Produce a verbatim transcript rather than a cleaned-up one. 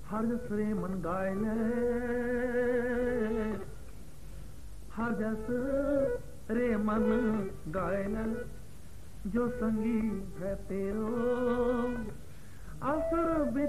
हर जस रे मन गाय ले, हर जस रे मन गाय ले, जो संगी है तेरो असर